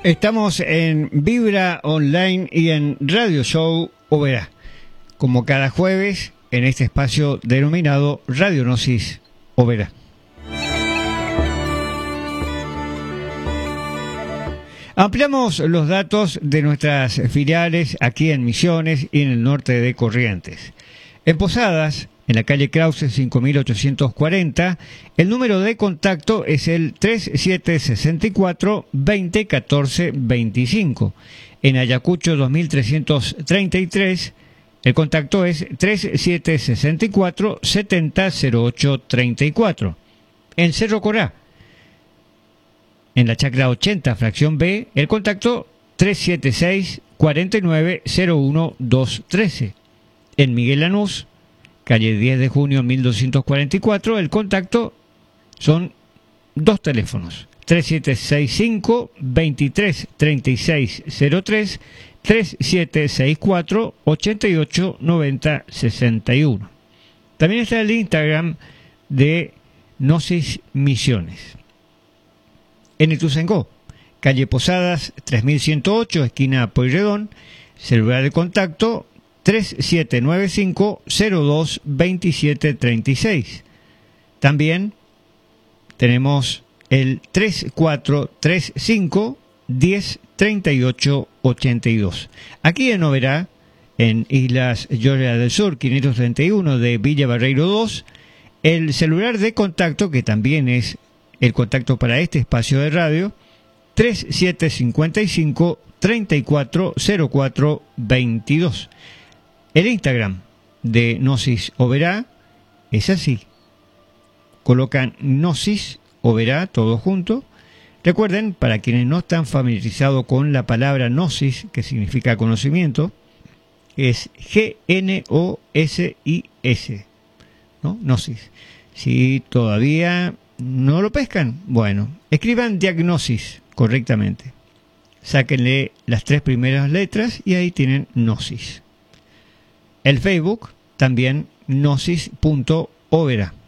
Estamos en Vibra Online y en Radio Show Oberá, como cada jueves en este espacio denominado Radio Gnosis Oberá. Ampliamos los datos de nuestras filiales aquí en Misiones y en el norte de Corrientes. En Posadas, en la calle Krause 5840, el número de contacto es el 3764 20 14 25. En Ayacucho 2333, el contacto es 3764 70 08 34. En Cerro Corá, en la Chacra 80, fracción B, el contacto 376 49 01 213. En Miguel Lanús, calle 10 de junio 1244, el contacto son dos teléfonos: 3765 23 36 03, 3764 88 90 61. También está el Instagram de Gnosis Misiones. En Ituzaingó, calle Posadas 3108, esquina Pueyrredón, celular de contacto 3795-02-2736. También tenemos el 3435-1038-82. Aquí en Oberá, en Islas Georgia del Sur, 531 de Villa Barreiro 2, el celular de contacto, que también es el contacto para este espacio de radio, 3755-340422. El Instagram de Gnosis Oberá es así. Colocan Gnosis Oberá todo junto. Recuerden, para quienes no están familiarizados con la palabra Gnosis, que significa conocimiento, es G-N-O-S-I-S, ¿no? Gnosis. Si todavía no lo pescan, bueno, escriban diagnosis correctamente. Sáquenle las 3 primeras letras y ahí tienen Gnosis. El Facebook también gnosis.oberá.